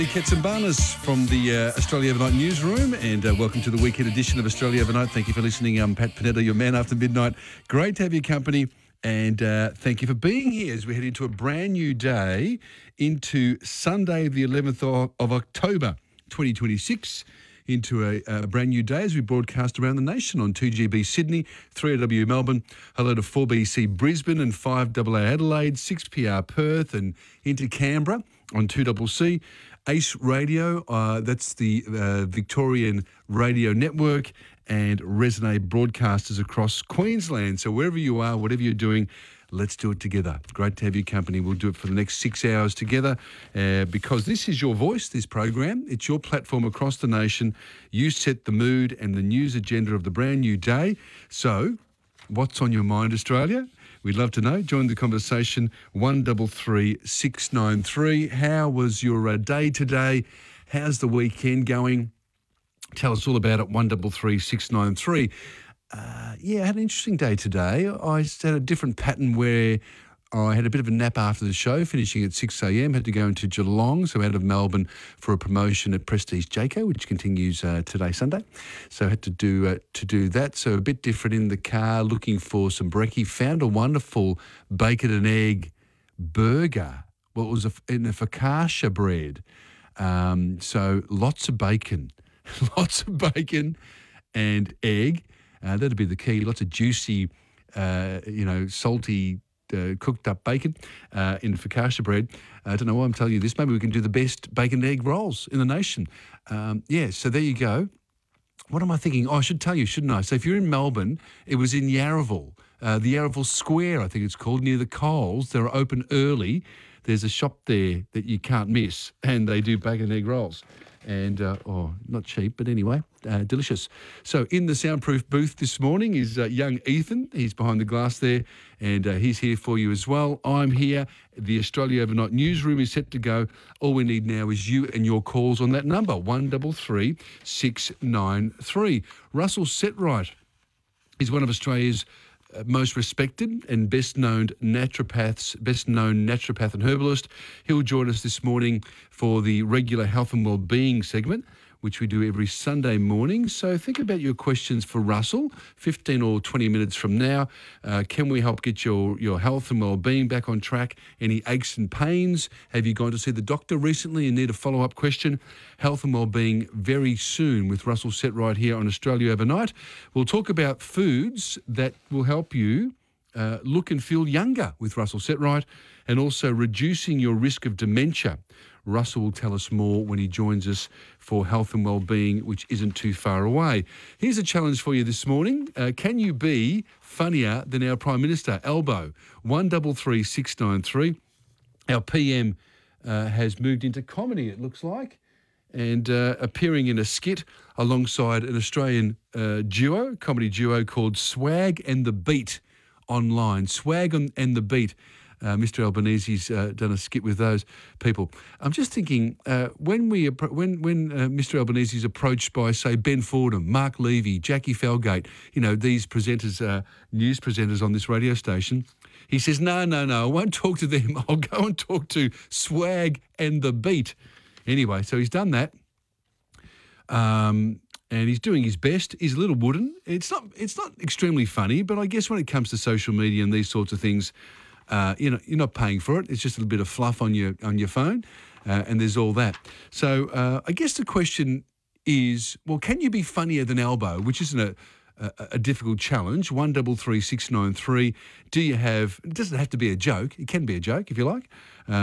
Ketsambanas from the Australia Overnight newsroom, and welcome to the weekend edition of Australia Overnight. Thank you for listening. I'm Pat Panetta, your man after midnight. Great to have your company, and thank you for being here as we head into a brand new day, into Sunday the 11th of October 2026, into a brand new day as we broadcast around the nation on 2GB Sydney, 3AW Melbourne, hello to 4BC Brisbane and 5AA Adelaide, 6PR Perth and into Canberra on 2CC. Ace Radio, that's the Victorian Radio Network, and Resonate broadcasters across Queensland. So wherever you are, whatever you're doing, let's do it together. Great to have your company. We'll do it for the next 6 hours together because this is your voice, this program. It's your platform across the nation. You set the mood and the news agenda of the brand new day. So what's on your mind, Australia? We'd love to know. Join the conversation, 133 693. How was your day today? How's the weekend going? Tell us all about it, 133 693. I had an interesting day today. I had a different pattern where I had a bit of a nap after the show, finishing at 6 a.m, had to go into Geelong, so out of Melbourne for a promotion at Prestige Jayco, which continues today, Sunday. So I had to do that. So a bit different in the car, looking for some brekkie. Found a wonderful bacon and egg burger. Well, it was in a focaccia bread. So lots of bacon, and egg. That'd be the key. Lots of juicy, salty, cooked up bacon in focaccia bread. I don't know why I'm telling you this. Maybe we can do the best bacon and egg rolls in the nation. So there you go. What am I thinking? Oh, I should tell you, shouldn't I? So if you're in Melbourne, it was in Yarraville, the Yarraville Square, I think it's called, near the Coles. They're open early. There's a shop there that you can't miss, and they do bacon and egg rolls. And, not cheap, but anyway, delicious. So in the soundproof booth this morning is young Ethan. He's behind the glass there, and he's here for you as well. I'm here. The Australia Overnight newsroom is set to go. All we need now is you and your calls on that number, 133 693. Russell Setright is one of Australia's most respected and best-known naturopath and herbalist. He'll join us this morning for the regular health and wellbeing segment, which we do every Sunday morning. So think about your questions for Russell, 15 or 20 minutes from now. Can we help get your health and wellbeing back on track? Any aches and pains? Have you gone to see the doctor recently and need a follow-up question? Health and wellbeing very soon with Russell Setright here on Australia Overnight. We'll talk about foods that will help you look and feel younger with Russell Setright, and also reducing your risk of dementia. Russell will tell us more when he joins us for health and wellbeing, which isn't too far away. Here's a challenge for you this morning. Can you be funnier than our Prime Minister, Albo? 133 693. Our PM has moved into comedy, it looks like, and appearing in a skit alongside an Australian comedy duo called Swag and the Beat online. Swag and the Beat. Mr. Albanese's done a skit with those people. I'm just thinking, when Mr. Albanese is approached by, say, Ben Fordham, Mark Levy, Jackie Felgate, these presenters, news presenters on this radio station, he says, no, I won't talk to them. I'll go and talk to Swag and the Beat. Anyway, so he's done that. And he's doing his best. He's a little wooden. It's not extremely funny, but I guess when it comes to social media and these sorts of things, you're not paying for it. It's just a little bit of fluff on your phone, and there's all that. So I guess the question is, well, can you be funnier than Albo? Which isn't a difficult challenge. 133 693. Do you have? It doesn't have to be a joke. It can be a joke if you like.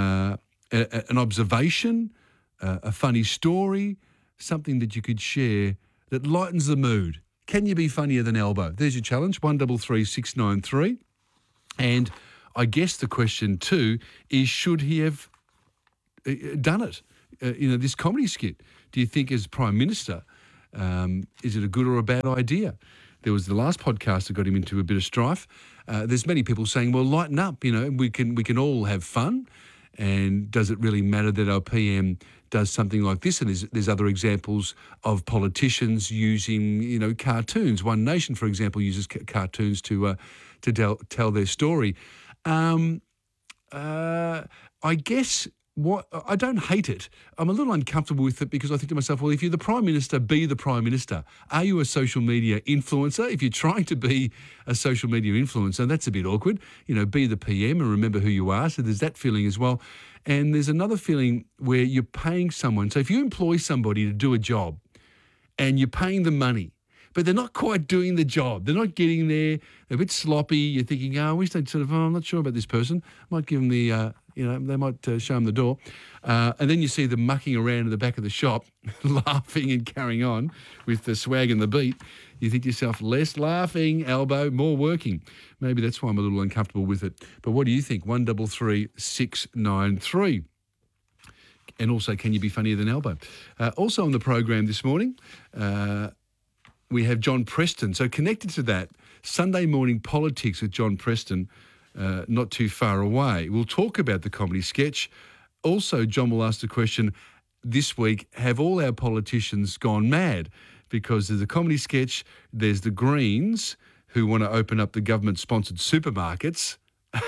An observation, a funny story, something that you could share that lightens the mood. Can you be funnier than Albo? There's your challenge. 133 693. And I guess the question too is, should he have done it? This comedy skit. Do you think as Prime Minister, is it a good or a bad idea? There was the last podcast that got him into a bit of strife. There's many people saying, well, lighten up, we can all have fun. And does it really matter that our PM does something like this? And there's other examples of politicians using, cartoons. One Nation, for example, uses cartoons to tell their story. I guess I don't hate it. I'm a little uncomfortable with it because I think to myself, well, if you're the Prime Minister, be the Prime Minister. Are you a social media influencer? If you're trying to be a social media influencer, that's a bit awkward. Be the PM and remember who you are. So there's that feeling as well. And there's another feeling where you're paying someone. So if you employ somebody to do a job and you're paying them money, but they're not quite doing the job. They're not getting there. They're a bit sloppy. You're thinking, I wish they'd I'm not sure about this person. Might give them the, they might show them the door. And then you see them mucking around in the back of the shop, laughing and carrying on with the swag and the beat. You think to yourself, less laughing, Albo, more working. Maybe that's why I'm a little uncomfortable with it. But what do you think? 133 693. And also, can you be funnier than Albo? Also on the program this morning, we have John Preston. So connected to that, Sunday morning politics with John Preston, not too far away. We'll talk about the comedy sketch. Also, John will ask the question this week, have all our politicians gone mad? Because there's a comedy sketch, there's the Greens who want to open up the government-sponsored supermarkets.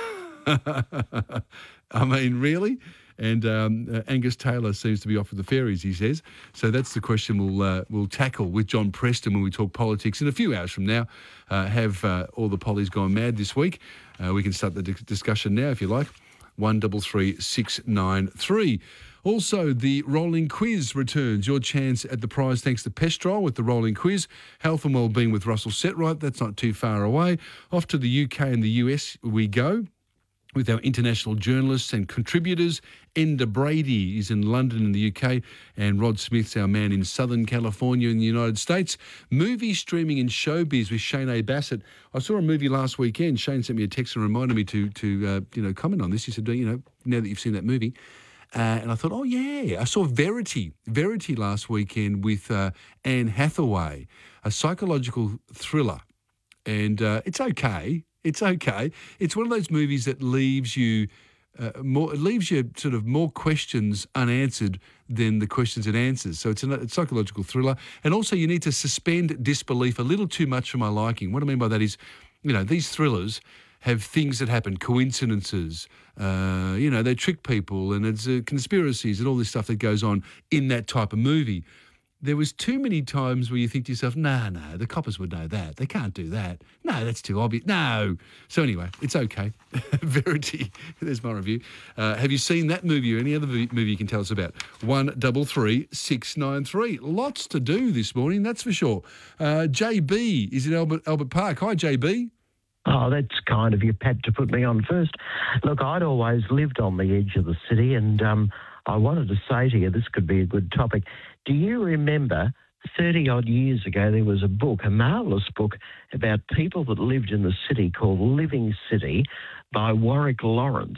I mean, really? And Angus Taylor seems to be off with the fairies, he says. So that's the question we'll tackle with John Preston when we talk politics in a few hours from now. Have all the pollies gone mad this week? We can start the discussion now if you like. 133 693. Also, the rolling quiz returns. Your chance at the prize thanks to Pestrol with the rolling quiz. Health and wellbeing with Russell Setright. That's not too far away. Off to the UK and the US we go with our international journalists and contributors. Enda Brady is in London in the UK, and Rod Smith's our man in Southern California in the United States. Movie streaming and showbiz with Shane A. Bassett. I saw a movie last weekend. Shane sent me a text and reminded me to comment on this. He said, now that you've seen that movie. And I thought, oh, yeah. I saw Verity last weekend with Anne Hathaway, a psychological thriller. And it's okay. It's okay. It's one of those movies that leaves you sort of more questions unanswered than the questions it answers. So it's a psychological thriller. And also you need to suspend disbelief a little too much for my liking. What I mean by that is, these thrillers have things that happen, coincidences, they trick people and it's conspiracies and all this stuff that goes on in that type of movie. There was too many times where you think to yourself, no, the coppers would know that. They can't do that. No, that's too obvious. No. So anyway, it's okay. Verity, there's my review. Have you seen that movie or any other movie you can tell us about? 133 693. Lots to do this morning, that's for sure. JB is in Albert Park. Hi, JB. Oh, that's kind of you, Pat, to put me on first. Look, I'd always lived on the edge of the city, and I wanted to say to you, this could be a good topic. Do you remember 30-odd years ago there was a book, a marvellous book, about people that lived in the city called Living City by Warwick Lawrence?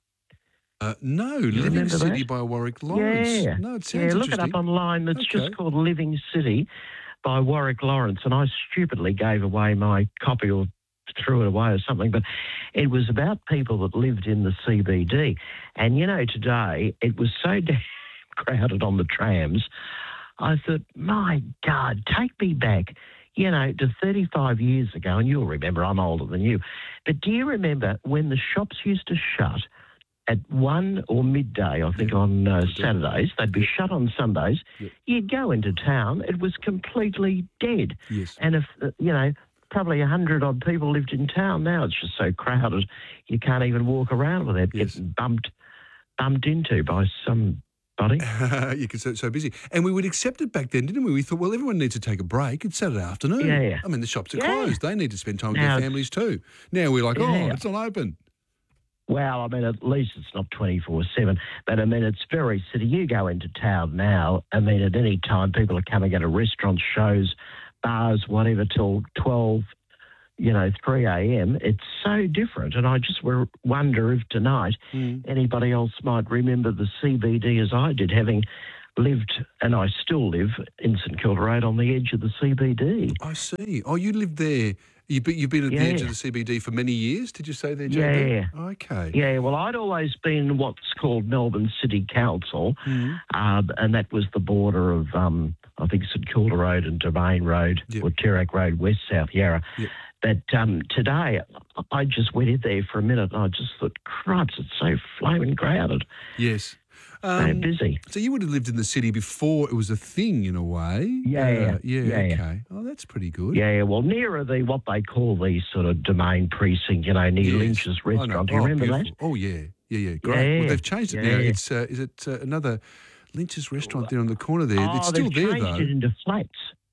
No, Living City by Warwick Lawrence. Yeah. No, it sounds look it up online. It's just called Living City by Warwick Lawrence, and I stupidly gave away my copy or threw it away or something, but it was about people that lived in the CBD. And, today it was so damn crowded on the trams, I thought, my God, take me back, to 35 years ago, and you'll remember I'm older than you, but do you remember when the shops used to shut at 1 or midday, I think, on Saturdays? They'd be shut on Sundays. Yep. You'd go into town, it was completely dead. Yes. And if, probably 100-odd people lived in town. Now it's just so crowded you can't even walk around without getting bumped into by somebody. You can so busy. And we would accept it back then, didn't we? We thought, well, everyone needs to take a break. It's Saturday afternoon. Yeah. I mean, the shops are closed. They need to spend time with their families too. Now we're like, it's not open. Well, I mean, at least it's not 24/7. But, I mean, it's very city. You go into town now, I mean, at any time people are coming out of restaurants, shows, bars, whatever, till 12, 3 a.m. It's so different. And I just wonder if tonight anybody else might remember the CBD as I did, having lived, and I still live, in St Kilda Road on the edge of the CBD. I see. Oh, you lived there. You've been at the edge of the CBD for many years, did you say there, JB? Yeah. Okay. Yeah, well, I'd always been in what's called Melbourne City Council, and that was the border of, I think, St Kilda Road and Domain Road, or Terrac Road, West South Yarra. Yep. But today, I just went in there for a minute and I just thought, cripes, it's so flaming crowded. Yes. They're busy. So you would have lived in the city before it was a thing, in a way. Yeah. Okay. Oh, that's pretty good. Yeah, well, nearer what they call the sort of Domain precinct, near Lynch's restaurant. Do you remember beautiful. that? Oh, yeah. Great. Yeah, well, they've changed it now. It's is it another Lynch's restaurant there on the corner there? It's still there, though. They've changed it into flats.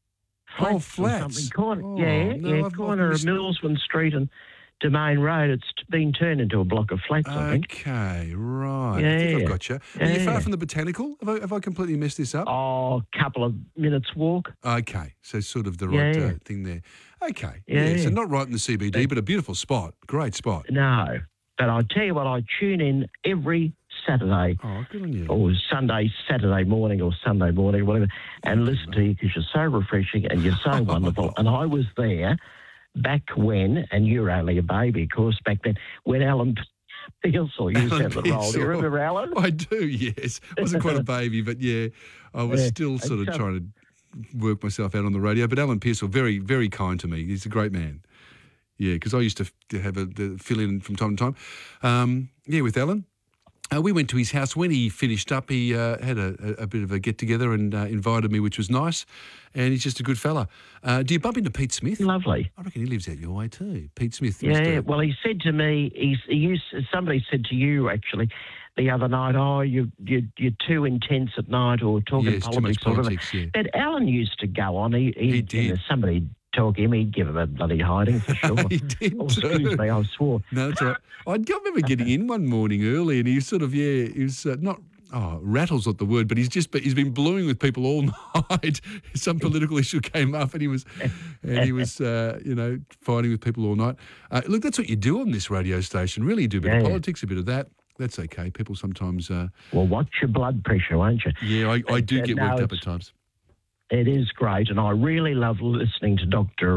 Flats. Corner, I've corner of Millsman Street and Domain Road. It's been turned into a block of flats, I think. Okay, right. Yeah. I think I've got you. Are you far Yeah. from the Botanical? Have I completely messed this up? Oh, a couple of minutes walk. Okay, so sort of the right Yeah. thing there. Okay, Yeah. so not right in the CBD, but a beautiful spot. Great spot. No, but I tell you what, I tune in every Saturday Oh, good on you. or Saturday morning or Sunday morning, whatever, and listen to you because you're so refreshing and you're so wonderful. And I was there back when, and you're only a baby, of course, back then, when Alan Pearsall used to have the role. Do you remember Alan? I do, yes. I wasn't quite a baby, but yeah, I was still sort of trying to work myself out on the radio. But Alan Pearsall, very, very kind to me. He's a great man. Yeah, because I used to have the fill in from time to time. With Alan. We went to his house. When he finished up, he had a bit of a get-together and invited me, which was nice. And he's just a good fella. Do you bump into Pete Smith? Lovely. I reckon he lives out your way too. Pete Smith. Yeah, well, he said to me, somebody said to you, actually, the other night, you're too intense at night or talking too much politics or whatever. politics, yeah. But Alan used to go on. He did. Somebody talk him, he'd give him a bloody hiding for sure. He did Oh, excuse me, I swore. No, that's all right. I remember getting in one morning early and he was sort of, he was not, rattle's not the word, but he's been bluing with people all night. Some political issue came up and he was fighting with people all night. Look, that's what you do on this radio station. Really, you do a bit of politics, a bit of that. That's okay. People sometimes... well, watch your blood pressure, won't you? Yeah, I do get worked up at times. It is great, and I really love listening to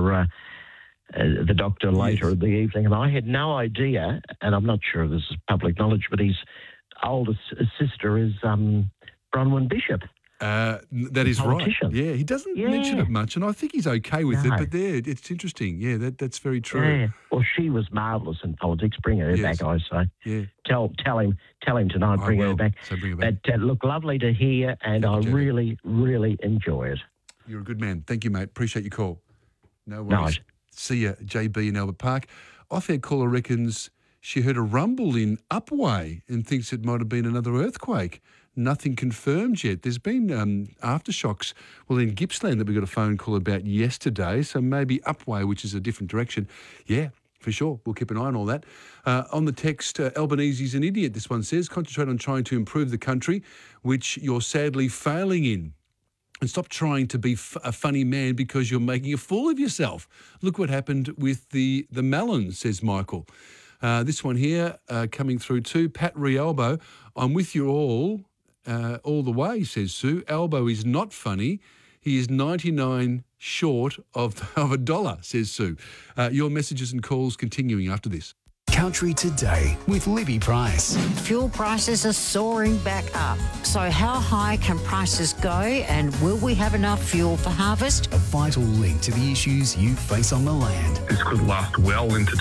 the doctor later in the evening. And I had no idea, and I'm not sure if this is public knowledge, but his oldest sister is Bronwyn Bishop. That is right. Yeah, he doesn't mention it much, and I think he's okay with it. But there, it's interesting. Yeah, that's very true. Yeah. Well, she was marvellous in politics. Bring her back, I say. Yeah. Tell him tonight. Bring her back. So bring her back. But look, lovely to hear, and I really, really enjoy it. You're a good man. Thank you, mate. Appreciate your call. No worries. Nice. See ya, JB in Albert Park. Off-air caller reckons she heard a rumble in Upwey and thinks it might have been another earthquake. Nothing confirmed yet. There's been aftershocks, in Gippsland that we got a phone call about yesterday, so maybe Upwey, which is a different direction. Yeah, for sure. We'll keep an eye on all that. On the text, Albanese's an idiot, this one says. Concentrate on trying to improve the country, which you're sadly failing in. And stop trying to be a funny man because you're making a fool of yourself. Look what happened with the Melon, says Michael. This one here coming through too. Pat Rialbo, I'm with you all the way, says Sue. Albo is not funny. He is 99 short of $1, says Sue. Your messages and calls continuing after this. Country Today with Libby Price. Fuel prices are soaring back up. So how high can prices go, and will we have enough fuel for harvest? A vital link to the issues you face on the land. This could last well into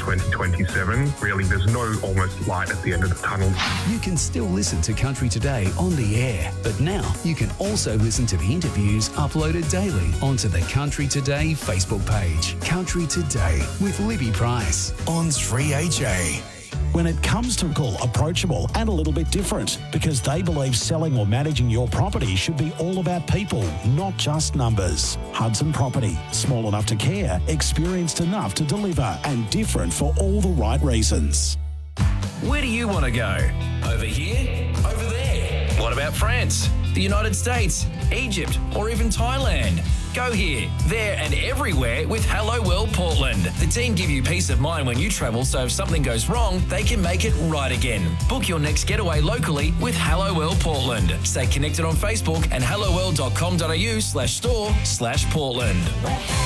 2027. Really, there's no almost light at the end of the tunnel. You can still listen to Country Today on the air, but now you can also listen to the interviews uploaded daily onto the Country Today Facebook page. Country Today with Libby Price on 3HA. When it comes to Cool, approachable and a little bit different, because they believe selling or managing your property should be all about people, not just numbers. Hudson Property, small enough to care, experienced enough to deliver, and different for all the right reasons. Where do you want to go? Over here? Over there? What about France, the United States, Egypt, or even Thailand? Go here, there and everywhere with Hello World Portland. The team give you peace of mind when you travel, so if something goes wrong, they can make it right again. Book your next getaway locally with Hello World Portland. Stay connected on Facebook and helloworld.com.au/store/Portland.